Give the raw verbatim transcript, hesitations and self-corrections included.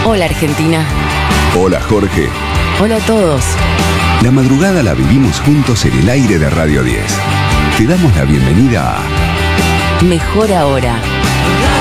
Hola Argentina. Hola Jorge. Hola a todos. La madrugada la vivimos juntos en el aire de Radio diez. Te damos la bienvenida a Mejor Ahora.